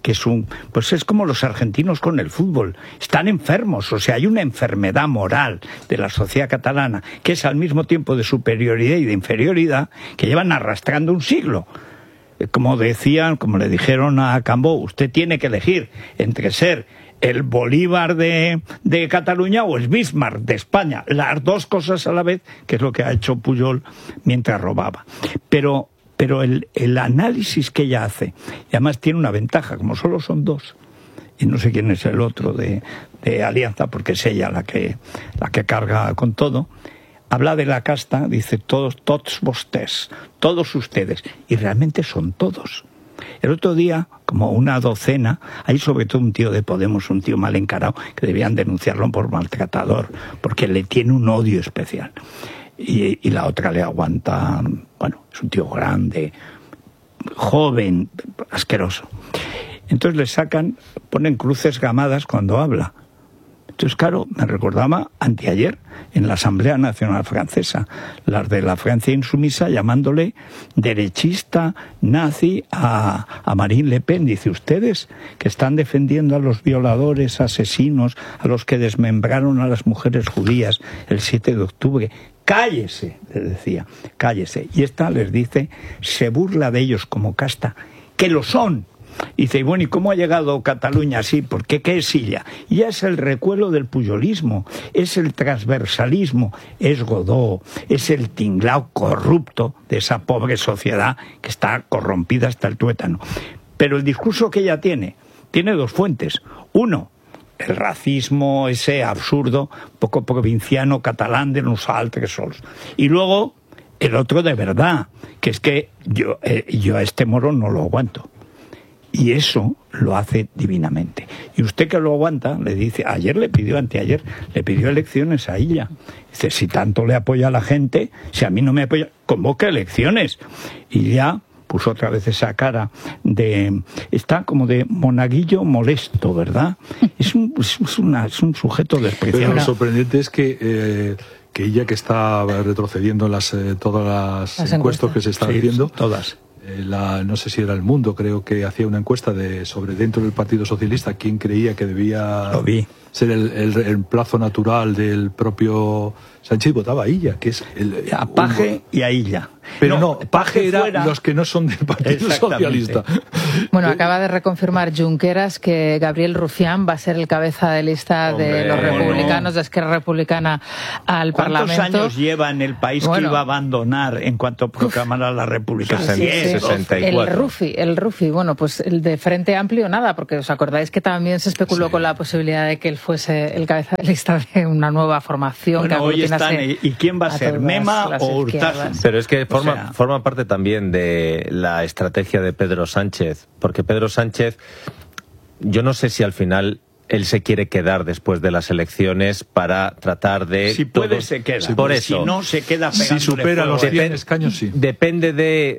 que pues es como los argentinos con el fútbol, están enfermos, o sea, hay una enfermedad moral de la sociedad catalana que es al mismo tiempo de superioridad y de inferioridad que llevan arrastrando un siglo. Como le dijeron a Cambó, usted tiene que elegir entre ser el Bolívar de Cataluña o el Bismarck de España, las dos cosas a la vez, que es lo que ha hecho Pujol mientras robaba. Pero el análisis que ella hace, y además tiene una ventaja, como solo son dos, y no sé quién es el otro de Alianza, porque es ella la que carga con todo, habla de la casta, dice tots vostès, todos ustedes, y realmente son todos. El otro día, como una docena, hay sobre todo un tío de Podemos, un tío mal encarado, que debían denunciarlo por maltratador, porque le tiene un odio especial. Y la otra le aguanta, bueno, es un tío grande, joven, asqueroso. Entonces ponen cruces gamadas cuando habla. Entonces, claro, me recordaba anteayer en la Asamblea Nacional Francesa, las de la Francia insumisa llamándole derechista, nazi a Marine Le Pen. Dice, ustedes que están defendiendo a los violadores, asesinos, a los que desmembraron a las mujeres judías el 7 de octubre, cállese, les decía, cállese. Y esta les dice, se burla de ellos como casta, que lo son. Y dice, bueno, ¿y cómo ha llegado Cataluña así? ¿Por qué? ¿Qué es ella? Y ya es el recuelo del pujolismo, es el transversalismo, es Godó, es el tinglao corrupto de esa pobre sociedad que está corrompida hasta el tuétano. Pero el discurso que ella tiene dos fuentes. Uno, el racismo ese absurdo, poco provinciano, catalán de nosaltres sols. Y luego, el otro de verdad, que es que yo a este moro no lo aguanto. Y eso lo hace divinamente. Y usted que lo aguanta, le dice, anteayer, le pidió elecciones a ella. Dice, si tanto le apoya a la gente, si a mí no me apoya, convoca elecciones. Y ya puso otra vez esa cara está como de monaguillo molesto, ¿verdad? Es un sujeto despreciable. Pero lo sorprendente es que ella, que está retrocediendo en todas las encuestas que se están haciendo, todas. No sé si era El Mundo, creo que hacía una encuesta sobre dentro del Partido Socialista quién creía que debía ser el reemplazo natural del propio Sánchez. Votaba a ella, que es a Paje y a ella. Pero no, Paje era los que no son del Partido Socialista. Bueno, acaba de reconfirmar Junqueras que Gabriel Rufián va a ser el cabeza de lista de los republicanos, de Esquerra Republicana al Parlamento. ¿Cuántos años lleva en el país que iba a abandonar en cuanto proclamara la República? 64. El Rufi, bueno, pues el de Frente Amplio nada, porque os acordáis que también se especuló con la posibilidad de que él fuese el cabeza de lista de una nueva formación. Bueno, hoy están, ¿y quién va a ser? ¿Mema o Urtasun? Pero es que forma parte también de la estrategia de Pedro Sánchez, porque Pedro Sánchez, yo no sé si al final él se quiere quedar después de las elecciones para tratar de... Si puede, se queda. Por eso. Si no, se queda pegándole. Si supera los 100 escaños, sí. Depende de...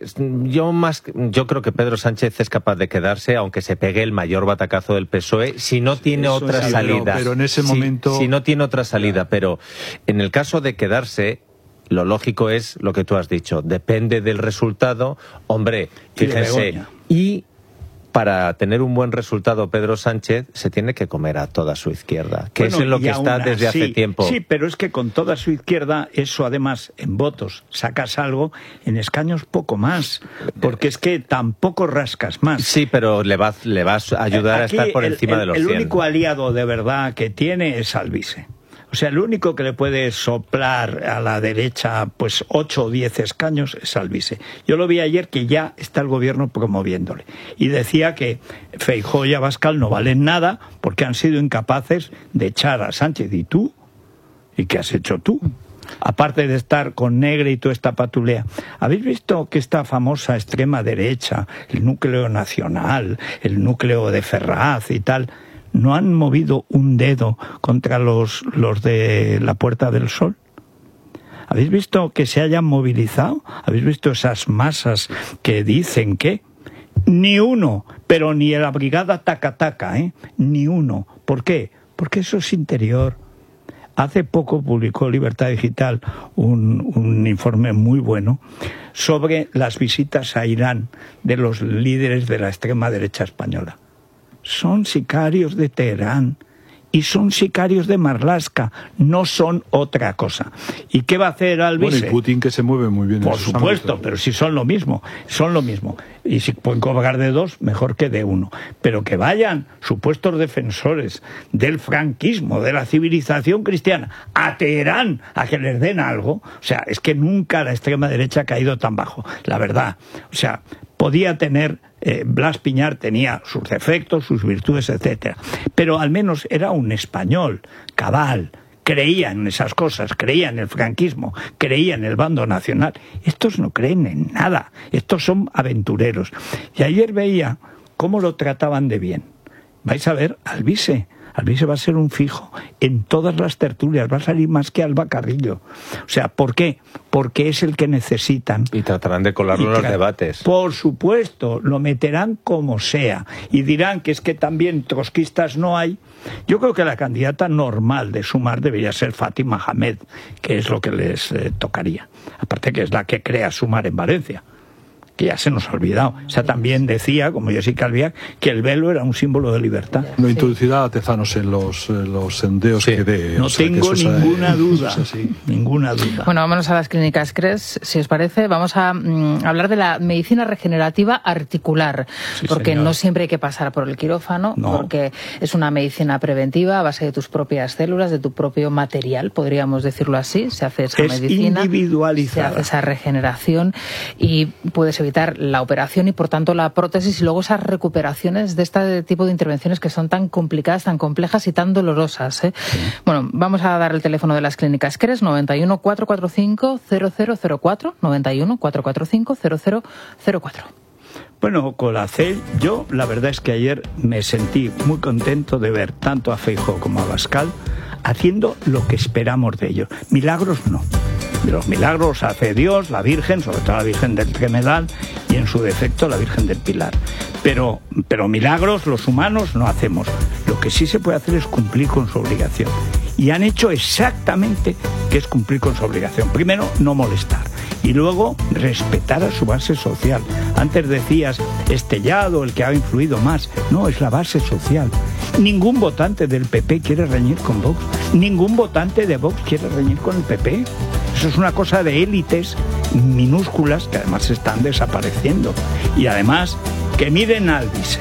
Yo creo que Pedro Sánchez es capaz de quedarse, aunque se pegue el mayor batacazo del PSOE, si no tiene otra salida. Pero en ese momento... Si no tiene otra salida, pero en el caso de quedarse... Lo lógico es lo que tú has dicho, depende del resultado. Hombre, fíjense, y para tener un buen resultado Pedro Sánchez se tiene que comer a toda su izquierda, que es en lo que está desde hace tiempo. Sí, pero es que con toda su izquierda, eso además en votos sacas algo, en escaños poco más, porque es que tampoco rascas más. Sí, pero le vas a ayudar aquí a estar por encima de los 100. El único aliado de verdad que tiene es Alvise. O sea, el único que le puede soplar a la derecha pues 8 o 10 escaños es Alvise. Yo lo vi ayer que ya está el gobierno promoviéndole. Y decía que Feijóo y Abascal no valen nada porque han sido incapaces de echar a Sánchez. ¿Y tú? ¿Y qué has hecho tú? Aparte de estar con Negre y toda esta patulea. ¿Habéis visto que esta famosa extrema derecha, el núcleo nacional, el núcleo de Ferraz y tal... no han movido un dedo contra los de la Puerta del Sol? ¿Habéis visto que se hayan movilizado? ¿Habéis visto esas masas que dicen que? Ni uno, pero ni la brigada taca-taca, ni uno. ¿Por qué? Porque eso es interior. Hace poco publicó Libertad Digital un informe muy bueno sobre las visitas a Irán de los líderes de la extrema derecha española. son sicarios de Teherán y son sicarios de Marlaska, no son otra cosa. ¿Y qué va a hacer Alvise? Bueno, y Putin, que se mueve muy bien. Por supuesto, pero si son lo mismo. Y si pueden cobrar de dos, mejor que de uno. Pero que vayan supuestos defensores del franquismo, de la civilización cristiana, a Teherán, a que les den algo. O sea, es que nunca la extrema derecha ha caído tan bajo, la verdad. O sea, podía tener... Blas Piñar tenía sus defectos, sus virtudes, etcétera, pero al menos era un español cabal, creía en esas cosas, creía en el franquismo, creía en el bando nacional. Estos no creen en nada, estos son aventureros. Y ayer veía cómo lo trataban de bien. Vais a ver, Alvise va a ser un fijo en todas las tertulias, va a salir más que Alba Carrillo. O sea, ¿por qué? Porque es el que necesitan. Y tratarán de colarlo en los debates. Por supuesto, lo meterán como sea. Y dirán que es que también trotskistas no hay. Yo creo que la candidata normal de Sumar debería ser Fátima Hamed, que es lo que les tocaría. Aparte que es la que crea Sumar en Valencia, que ya se nos ha olvidado. O sea, también decía, como Jessica Albiac, que el velo era un símbolo de libertad. No introducirá a Tezanos en los sondeos que dé. No tengo ninguna duda. Ninguna duda. Bueno, vámonos a las clínicas CRES, si os parece. Vamos a hablar de la medicina regenerativa articular, porque no siempre hay que pasar por el quirófano, porque es una medicina preventiva a base de tus propias células, de tu propio material, podríamos decirlo así. Se hace esa medicina, individualizada. Se hace esa regeneración y puedes evitar la operación y por tanto la prótesis y luego esas recuperaciones de este tipo de intervenciones que son tan complicadas, tan complejas y tan dolorosas. Sí. Bueno, vamos a dar el teléfono de las clínicas CRES, 91 445 0004, 91 445 0004. Bueno, con la CEL, yo la verdad es que ayer me sentí muy contento de ver tanto a Feijóo como a Abascal haciendo lo que esperamos de ellos. Milagros no. Los milagros hace Dios, la Virgen, sobre todo la Virgen del Tremedal y en su defecto la Virgen del Pilar. Pero milagros los humanos no hacemos. Lo que sí se puede hacer es cumplir con su obligación. Y han hecho exactamente que es cumplir con su obligación. Primero, no molestar. Y luego, respetar a su base social. Antes decías, Estellado, el que ha influido más. No, es la base social. Ningún votante del PP quiere reñir con Vox. Ningún votante de Vox quiere reñir con el PP. Eso es una cosa de élites minúsculas que además están desapareciendo. Y además, que miren a Alvise.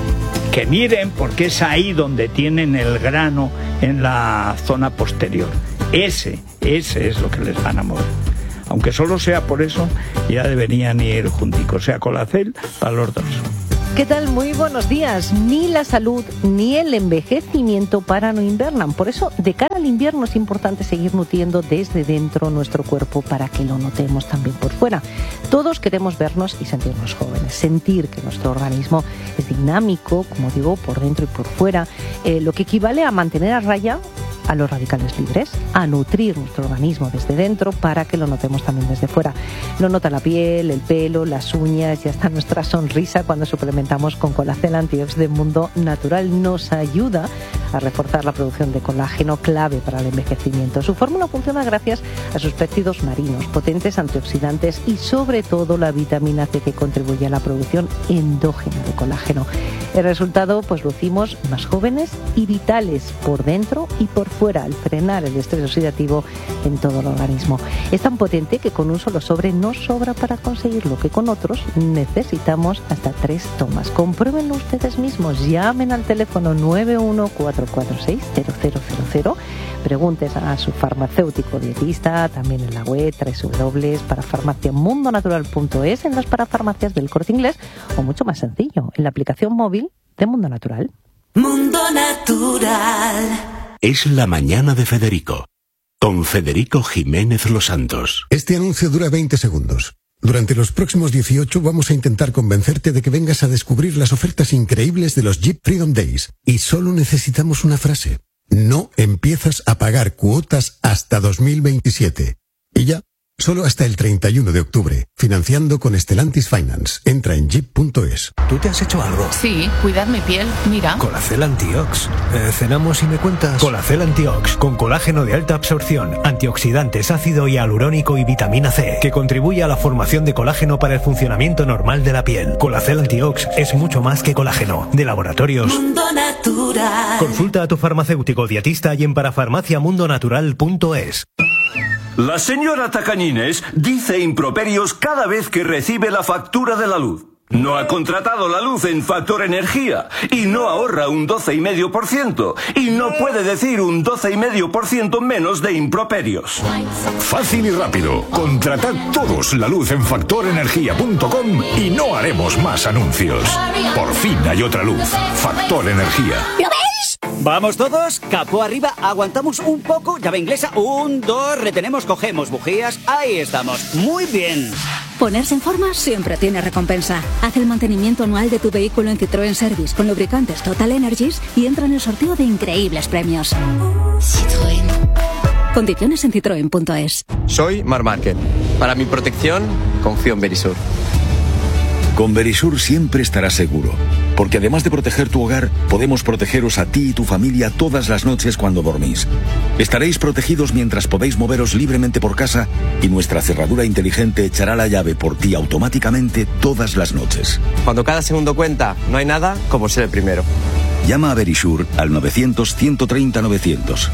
Que miren porque es ahí donde tienen el grano en la zona posterior. Ese es lo que les van a mover. Aunque solo sea por eso, ya deberían ir junticos, sea con la CEL para los dos. ¿Qué tal? Muy buenos días. Ni la salud ni el envejecimiento paran o invernan. Por eso, de cara al invierno es importante seguir nutriendo desde dentro nuestro cuerpo para que lo notemos también por fuera. Todos queremos vernos y sentirnos jóvenes, sentir que nuestro organismo es dinámico, como digo, por dentro y por fuera, lo que equivale a mantener a raya a los radicales libres, a nutrir nuestro organismo desde dentro para que lo notemos también desde fuera. Lo nota la piel, el pelo, las uñas y hasta nuestra sonrisa cuando suplementamos con Colacel Antiox de Mundo Natural. Nos ayuda a reforzar la producción de colágeno, clave para el envejecimiento. Su fórmula funciona gracias a sus péptidos marinos, potentes antioxidantes y sobre todo la vitamina C que contribuye a la producción endógena de colágeno. El resultado, pues lucimos más jóvenes y vitales por dentro y por fuera al frenar el estrés oxidativo en todo el organismo. Es tan potente que con un solo sobre no sobra para conseguirlo, que con otros necesitamos hasta 3 tomas. Compruébenlo ustedes mismos, llamen al teléfono 914460000, pregunten a su farmacéutico dietista, también en la web www.parafarmaciamundonatural.es, en las parafarmacias del Corte Inglés o mucho más sencillo, en la aplicación móvil de Mundo Natural. Mundo Natural. Es la mañana de Federico, con Federico Jiménez Los Santos. Este anuncio dura 20 segundos. Durante los próximos 18 vamos a intentar convencerte de que vengas a descubrir las ofertas increíbles de los Jeep Freedom Days. Y solo necesitamos una frase. No empiezas a pagar cuotas hasta 2027. Y ya, Solo hasta el 31 de octubre. Financiando con Stellantis Finance. Entra en jeep.es. ¿Tú te has hecho algo? Sí, cuidar mi piel, mira. Colacel Antiox. Cenamos y me cuentas. Colacel Antiox, con colágeno de alta absorción, antioxidantes, ácido hialurónico y vitamina C, que contribuye a la formación de colágeno para el funcionamiento normal de la piel. Colacel Antiox es mucho más que colágeno. De Laboratorios Mundo Natural. Consulta a tu farmacéutico dietista y en parafarmaciamundonatural.es. La señora Tacañines dice improperios cada vez que recibe la factura de la luz. No ha contratado la luz en Factor Energía y no ahorra un 12,5% y no puede decir un 12,5% menos de improperios. Fácil y rápido. Contratad todos la luz en factorenergia.com y no haremos más anuncios. Por fin hay otra luz. Factor Energía. ¿Lo veis? Vamos todos, capó arriba, aguantamos un poco, llave inglesa, 1, 2, retenemos, cogemos bujías, ahí estamos, muy bien. Ponerse en forma siempre tiene recompensa. Haz el mantenimiento anual de tu vehículo en Citroën Service con lubricantes Total Energies y entra en el sorteo de increíbles premios. Citroën. Condiciones en citroen.es. Soy Marc Márquez. Para mi protección, confío en Verisur. Con Verisur siempre estarás seguro, porque además de proteger tu hogar, podemos protegeros a ti y tu familia todas las noches cuando dormís. Estaréis protegidos mientras podéis moveros libremente por casa y nuestra cerradura inteligente echará la llave por ti automáticamente todas las noches. Cuando cada segundo cuenta, no hay nada como ser el primero. Llama a Verisur al 900-130-900.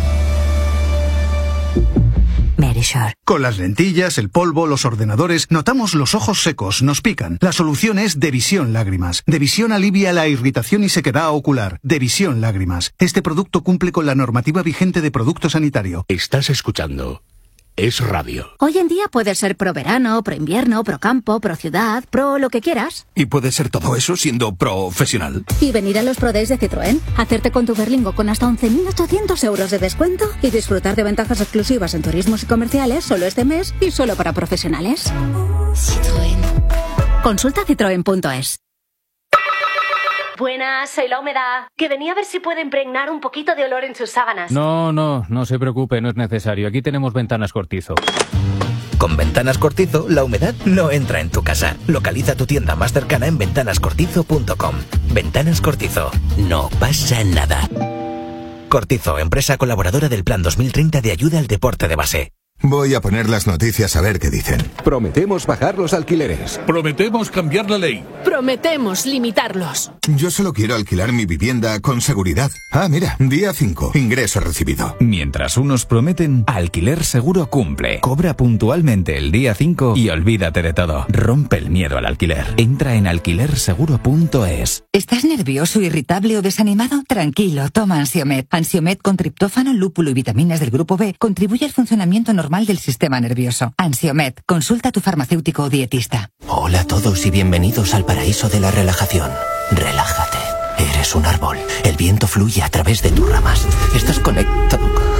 Verisur. Con las lentillas, el polvo, los ordenadores, notamos los ojos secos, nos pican. La solución es Devisión Lágrimas. Devisión alivia la irritación y sequedad ocular. Devisión Lágrimas. Este producto cumple con la normativa vigente de producto sanitario. Estás escuchando Es Radio. Hoy en día puede ser pro verano, pro invierno, pro campo, pro ciudad, pro lo que quieras. Y puede ser todo eso siendo profesional. Y venir a los Pro Days de Citroën, hacerte con tu Berlingo con hasta 11.800 euros de descuento y disfrutar de ventajas exclusivas en turismos y comerciales solo este mes y solo para profesionales. Citroën. Consulta citroen.es. Buenas, soy La Humedad, que venía a ver si puede impregnar un poquito de olor en sus sábanas. No se preocupe, no es necesario. Aquí tenemos Ventanas Cortizo. Con Ventanas Cortizo, la humedad no entra en tu casa. Localiza tu tienda más cercana en ventanascortizo.com. Ventanas Cortizo. No pasa nada. Cortizo, empresa colaboradora del Plan 2030 de ayuda al deporte de base. Voy a poner las noticias a ver qué dicen. Prometemos bajar los alquileres. Prometemos cambiar la ley. Prometemos limitarlos. Yo solo quiero alquilar mi vivienda con seguridad. Ah, mira, día 5, ingreso recibido. Mientras unos prometen, Alquiler Seguro cumple. Cobra puntualmente el día 5 y olvídate de todo. Rompe el miedo al alquiler. Entra en alquilerseguro.es. ¿Estás nervioso, irritable o desanimado? Tranquilo, toma Ansiomed. Ansiomed con triptófano, lúpulo y vitaminas del grupo B contribuye al funcionamiento normal del sistema nervioso. Ansiomed, consulta a tu farmacéutico o dietista. Hola a todos y bienvenidos al paraíso de la relajación. Relájate. Eres un árbol. El viento fluye a través de tus ramas. Estás conectado